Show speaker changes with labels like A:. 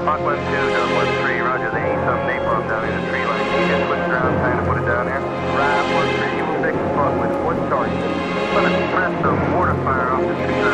A: Mach 1-2, Delta 1-3, roger. They need some napalm down in the tree line. Can you just switch around, kind of put it down here? Right, 1-3, you will fix the spot with one target. I'm going to press the mortar fire off the tree line.